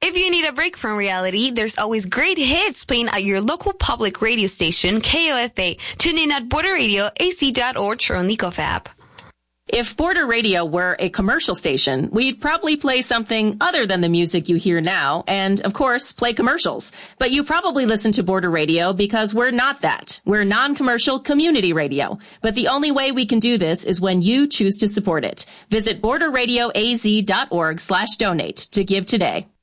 If you need a break from reality, there's always great hits playing at your local public radio station, KOFA. Tune in at borderradioac.org or on the Go app. If Border Radio were a commercial station, we'd probably play something other than the music you hear now and, of course, play commercials. But you probably listen to Border Radio because we're not that. We're non-commercial community radio. But the only way we can do this is when you choose to support it. Visit borderradioaz.org/donate to give today.